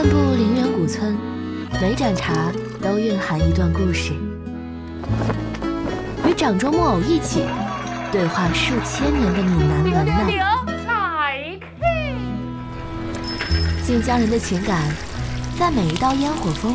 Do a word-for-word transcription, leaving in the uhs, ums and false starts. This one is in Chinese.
漫步陵园古村，每盏茶都蕴含一段故事。与掌中木偶一起对话数千年的闽南文呐，晋江人的情感，在每一道烟火风